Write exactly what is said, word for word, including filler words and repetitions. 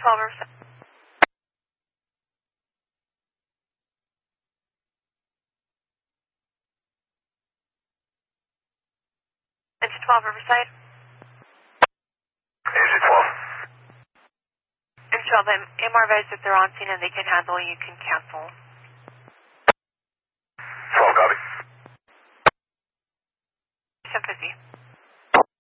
twelve Riverside. Into twelve Riverside. Into twelve. Into twelve, M R advised if they're on scene and they can handle, you can cancel.